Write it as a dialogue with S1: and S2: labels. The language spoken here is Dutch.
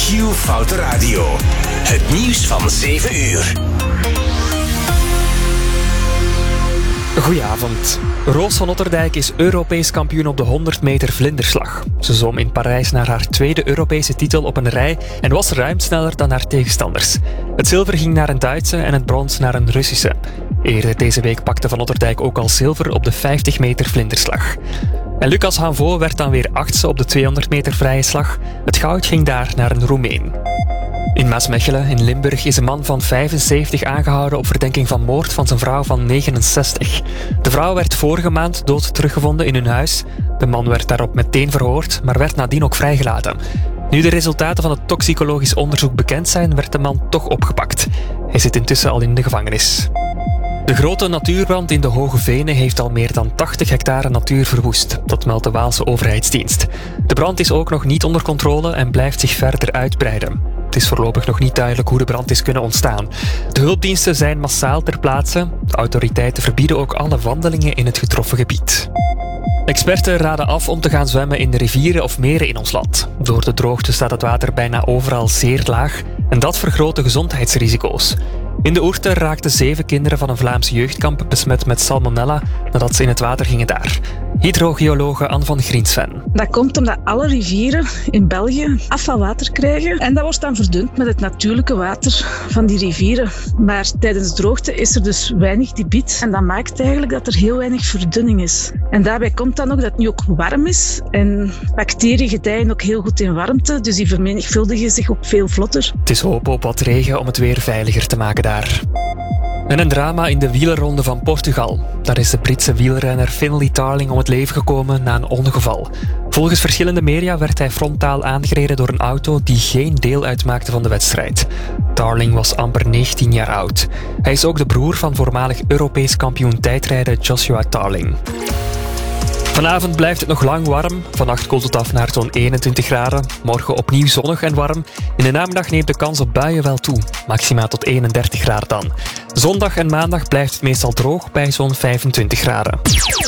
S1: Q-Foute Radio. Het nieuws van 7 uur.
S2: Goedenavond. Roos van Otterdijk is Europees kampioen op de 100 meter vlinderslag. Ze zwom in Parijs naar haar tweede Europese titel op een rij en was ruim sneller dan haar tegenstanders. Het zilver ging naar een Duitse en het brons naar een Russische. Eerder deze week pakte van Otterdijk ook al zilver op de 50 meter vlinderslag. En Lucas Hanvo werd dan weer 8e op de 200 meter vrije slag. Het goud ging daar naar een Roemeen. In Maasmechelen in Limburg is een man van 75 aangehouden op verdenking van moord van zijn vrouw van 69. De vrouw werd vorige maand dood teruggevonden in hun huis. De man werd daarop meteen verhoord, maar werd nadien ook vrijgelaten. Nu de resultaten van het toxicologisch onderzoek bekend zijn, werd de man toch opgepakt. Hij zit intussen al in de gevangenis. De grote natuurbrand in de Hoge Venen heeft al meer dan 80 hectare natuur verwoest. Dat meldt de Waalse overheidsdienst. De brand is ook nog niet onder controle en blijft zich verder uitbreiden. Het is voorlopig nog niet duidelijk hoe de brand is kunnen ontstaan. De hulpdiensten zijn massaal ter plaatse. De autoriteiten verbieden ook alle wandelingen in het getroffen gebied. Experten raden af om te gaan zwemmen in de rivieren of meren in ons land. Door de droogte staat het water bijna overal zeer laag en dat vergroot de gezondheidsrisico's. In de Ourthe raakten 7 kinderen van een Vlaams jeugdkamp besmet met salmonella nadat ze in het water gingen daar. Hydrogeologe Anne van Griensven.
S3: Dat komt omdat alle rivieren in België afvalwater krijgen en dat wordt dan verdund met het natuurlijke water van die rivieren. Maar tijdens droogte is er dus weinig debiet en dat maakt eigenlijk dat er heel weinig verdunning is. En daarbij komt dan ook dat het nu ook warm is en bacteriën gedijen ook heel goed in warmte, dus die vermenigvuldigen zich ook veel vlotter.
S2: Het is hopen op wat regen om het weer veiliger te maken daar. En een drama in de wielerronde van Portugal. Daar is de Britse wielrenner Finlay Tarling om het leven gekomen na een ongeval. Volgens verschillende media werd hij frontaal aangereden door een auto die geen deel uitmaakte van de wedstrijd. Tarling was amper 19 jaar oud. Hij is ook de broer van voormalig Europees kampioen tijdrijden Joshua Tarling. Vanavond blijft het nog lang warm. Vannacht koelt het af naar zo'n 21 graden. Morgen opnieuw zonnig en warm. In de namiddag neemt de kans op buien wel toe. Maxima tot 31 graden dan. Zondag en maandag blijft het meestal droog bij zo'n 25 graden.